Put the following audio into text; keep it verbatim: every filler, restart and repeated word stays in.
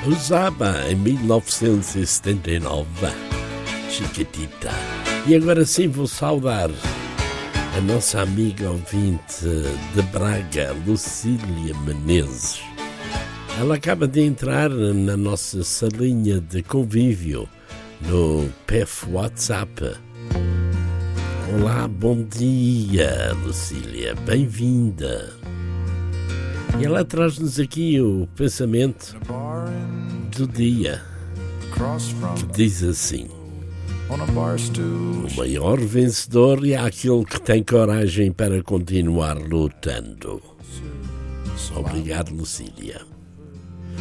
Usava em mil novecentos e setenta e nove, Chiquitita. E agora sim vou saudar a nossa amiga ouvinte de Braga, Lucília Menezes. Ela acaba de entrar na nossa salinha de convívio no P F WhatsApp. Olá, bom dia, Lucília, bem-vinda. E ela traz-nos aqui o pensamento do dia, que diz assim: o maior vencedor é aquele que tem coragem para continuar lutando. Obrigado, Lucília.